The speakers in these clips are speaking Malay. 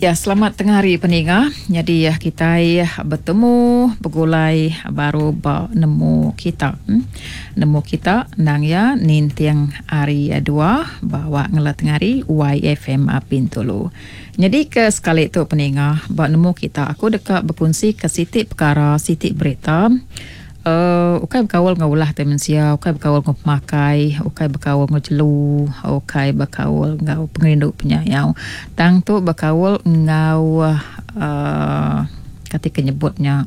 Ya, selamat tengah hari pendengar. Jadi kita bertemu begulai baru nemu kita. Nemu kita nang ya nintiang hari 2 bawa ngelat ngari YFM Pintulu. Jadi ke sekali itu pendengar, nemu kita aku dekat berkongsi ke sitik perkara, sitik berita. Ukai berkawal ngaulah temensia, ukai berkawal ngau pemakai, ukai berkawal ngau jelu, ukai berkawal ngau pengerinduk penyayau. Tang tu berkawal ngau ketika nyebutnya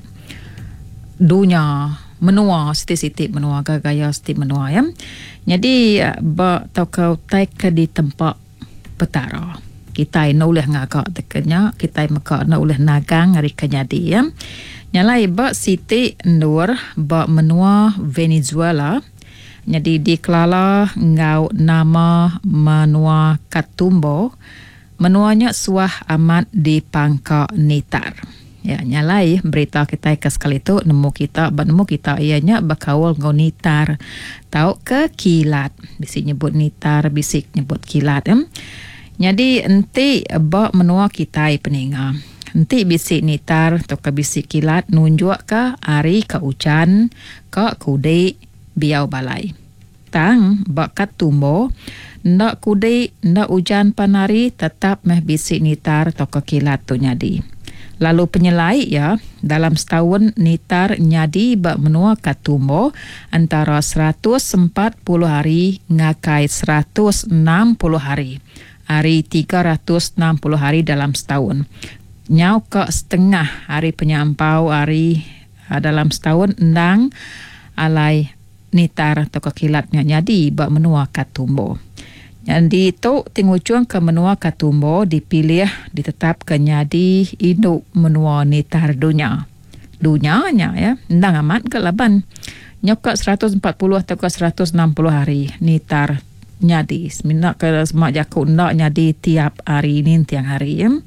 dunia menua, siti-siti menua, gaya siti menua ya. Jadi tau kau taika di tempat petara. Kita nak boleh ngagak tekenya, kita maka nak boleh nagang hari kenyadi ya. Nyalai Siti Nur menua Venezuela. Jadi dikelala ngau nama menua Katumbo. Menuanya suah amat di pangka nitar. Ya, nyalai berita kita ke sekali itu nemu kita ianya bakawal ngau nitar. Tahu ke kilat. Bisik nyebut nitar, bisik nyebut kilat ya. Jadi enti menua kita peninggal. Nanti bisik nitar atau ke bisik kilat nunjuk ke hari ke hujan ke kudai biau balai. Tang bakat tumbo ndak kudai ndak hujan panari tetap meh bisik nitar atau ke kilat tu nyadi. Lalu penyelai ya dalam setahun nitar nyadi bak menua katumbo antara 140 hari ngakai 160 hari. Hari 360 hari dalam setahun. Nyau ke setengah hari penyampau hari dalam setahun endang alai nitar atau kekilatnya nyadi bak menua katumbo. Jadi itu tingucuang ke menua katumbo dipilih ditetap ke nyadi induk menua nitar dunia. Dunianya ya endang amat ke laban. Nyau ke 140 atau ke 160 hari nitar nyadi. Seminat ke semak jakut ndak nyadi tiap hari ni tiang hari ya.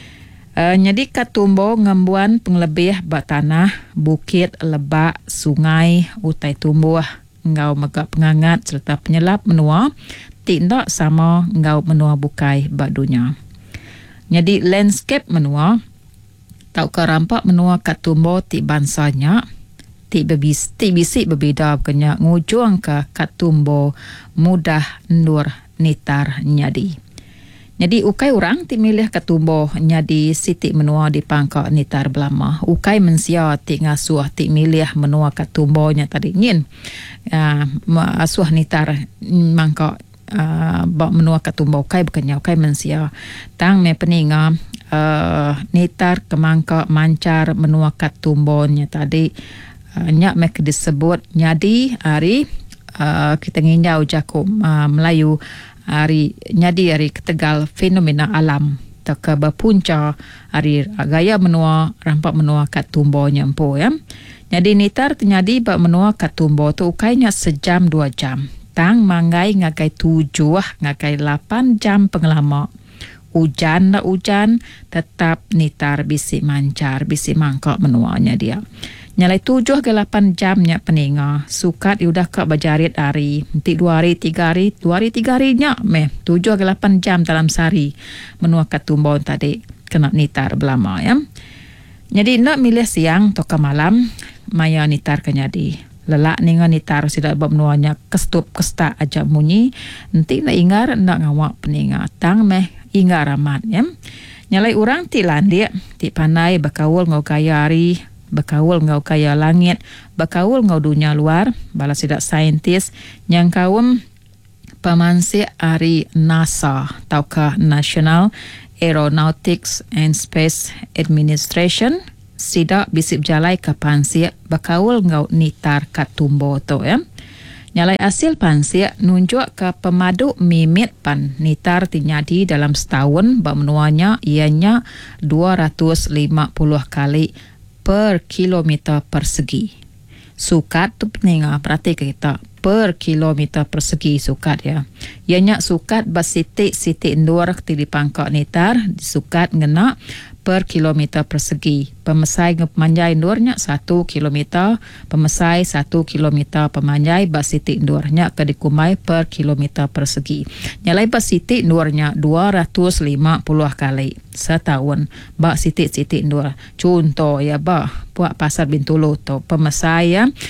Jadi katumbo ngambuan penglebih bak tanah, bukit, lebak, sungai, utai tumbuh, ngau megak pengangat serta penyelap menua, tindak sama ngau menua bukai bak dunia. Jadi landscape menua, tau ke rampak menua katumbo ti bansanya, ti bisik berbeda kenya ngujung ke katumbo mudah nur nitar nyadi. Jadi ukai orang ti milih katumbo nyadi siti menua di pangka nitar belama. Ukai mensia ti ngasuh ti milih menua katumbo nya tadi ngin. Asuh nitar mangka bak menua katumbo ukai bukannya ukai mensia. Tang me peninga nitar kemangka mancar menua katumbo nya tadi nyak me disebut nyadi hari kita nginjau jakum Melayu hari nyadi hari ketegal fenomena alam tak berpunca hari gaya menua rampak menua katumbo nyampo ya. Jadi nitar ternyadi bak menua katumbo tu ukainya sejam 2 jam. Tang manggai ngakai 7 ngakai 8 jam pengelama. Hujan nak hujan tetap nitar bisik mancar bisik mangkak menuanya dia. Nyalai 7 ke 8 jamnya peninga. Sukat udah ke berjarit hari. Nanti 2 hari, 3 hari. 2 hari, 3 harinya. 7 ke 8 jam dalam sehari. Menua katumbo tadi. Kena nitar belama ya. Jadi nak milih siang atau ke malam. Maya nitar kenyadi. Lelak ni dengan nitar. Sidak buat menuanya kestup kestak aja munyi. Nanti nak ingar nak ngawak peninga. Tang ingar amat ya. Nyalai orang ti landik. Ti pandai bakawul ngau kaya hari. Berkawal ngau kaya langit, berkawal ngau dunia luar, bala sidak saintis yang kawam pemansik hari NASA, taukah National Aeronautics and Space Administration, sidak bisip jalai ke pansik, berkawal ngau nitar katumbo tu ya. Nyalai hasil pansik nunjuk ke pemadu mimit pan nitar tinyadi dalam setahun, bak menuanya ianya 250 kali per kilometer persegi. Sukat tu peninga perhati kita per kilometer persegi sukat ya. Ianya sukat basitik-sitik ndur di pangkak nitar sukat ngena per kilometer persegi. Pemesai pemanjai ndurnya 1 kilometer, pemesai 1 kilometer, pemanjai bak sitik ndurnya ke dikumai per kilometer persegi. Nyalai bak sitik ndurnya 250 kali setahun bak sitik-sitik ndur. Contoh ya bak buat pasar Bintulu tu pemesai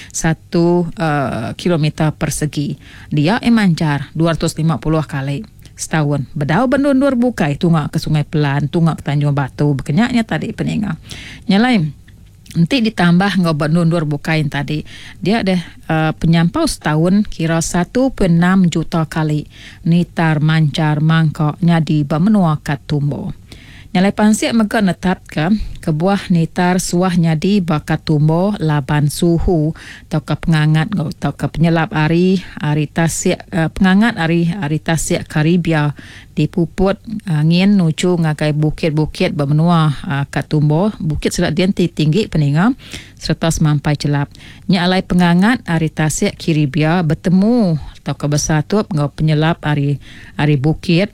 1 kilometer persegi. Dia mancar 250 kali setahun. Bedau bendur bukai tungak ke Sungai Pelan, tungak ke Tanjung Batu, berkenyaknya tadi peninga. Nyalai nanti ditambah ngobat nundur bukain tadi. Dia ada penyampau setahun kira 1.6 juta kali nitar mancar mangkoknya di Bamenua Katumbo. Nyalai pansiak mega netap ke buah nitar suahnya di Bakatumbo laban suhu atau ke pengangat atau ke penyelap ari tasiak pengangat ari tasiak Karibia dipuput angin nucu ngakai bukit-bukit Bamenua Katumbo bukit selat dian tinggi peninga serta semampai celap. Nyalai pengangat ari tasiak Karibia bertemu atau ke bersatup ngau penyelap ari bukit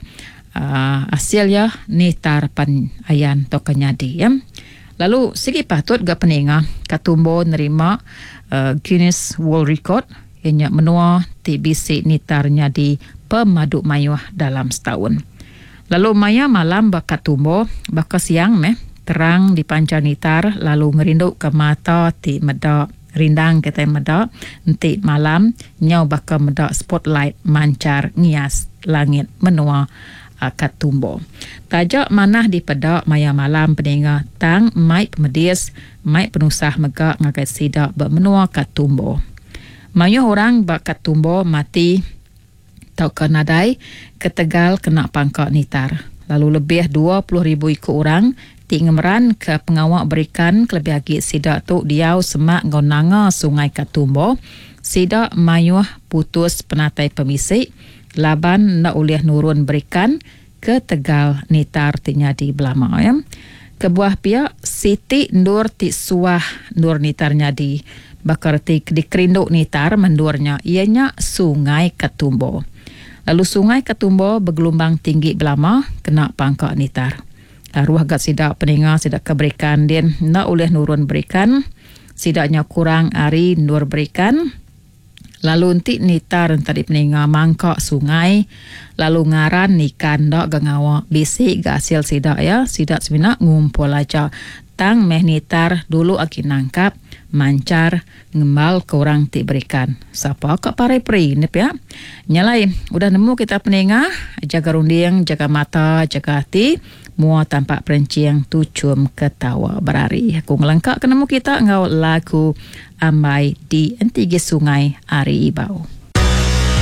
hasilnya nitar pan ayan to kenyadi ya. Lalu segi patut ga peninga Katumbo nerima Guinness World Record ianya menua TBC nitarnya di pemaduk mayuh dalam setahun. Lalu maya malam bak Katumbo baka siang terang di panca nitar lalu ngerinduk ke mata ti medak rindang kita medak nanti malam nyau baka medak spotlight mancar ngias langit menua Katumbo. Tajak manah di pedak maya malam peninga tang mai pemedis mai penusah megak ngagai sidak bermenua Katumbo. Mayu orang bak Katumbo mati tau kenadai ke Tegal kena pangkak nitar. Lalu lebih 20,000 ikut orang tingemeran ke pengawak berikan kelebih agi sidak tu diau semak ngonanga Sungai Katumbo. Sidak mayuh putus penatai pemisik laban nak uliah nurun berikan ke Tegal nitar tinya di Belama ya. Kebuah pihak Siti Nur ti suah nur nitarnya di bakar ti dikerinduk nitar mendurnya ianya Sungai Katumbo. Lalu Sungai Katumbo bergelombang tinggi Belama kena pangkak nitar. Ruah gat sidak peninga sidak keberikan dia nak uliah nurun berikan sidaknya kurang ari nur berikan. Lalu nanti nitar tadi peninga mangkok sungai. Lalu ngaran ikan dak gangawa bisik ga hasil sidak ya. Sidak sebenak ngumpul aja. Tang meh nitar dulu aki nangkap mancar ngembal ke orang ti berikan. Siapa kak parai peri nip ya. Nyalai udah nemu kita peninga jaga runding, jaga mata, jaga hati. Mua tampak perenciang tucum ketawa berari. Aku ngelengkak kenemu kita ngau lagu Amai di Entige Sungai Ari Ibau.